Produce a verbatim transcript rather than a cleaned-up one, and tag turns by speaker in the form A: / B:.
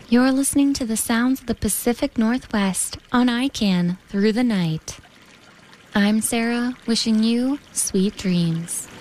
A: You're listening to the sounds of the Pacific Northwest on I CAN Through the Night. I'm Sarah, wishing you sweet dreams.